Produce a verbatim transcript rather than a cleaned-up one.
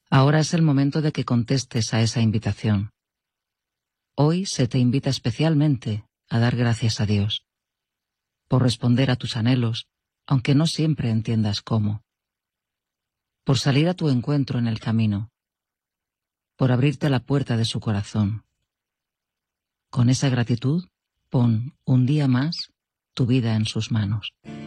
Ahora es el momento de que contestes a esa invitación. Hoy se te invita especialmente a dar gracias a Dios por responder a tus anhelos, aunque no siempre entiendas cómo, por salir a tu encuentro en el camino, por abrirte la puerta de su corazón. Con esa gratitud, pon un día más tu vida en sus manos.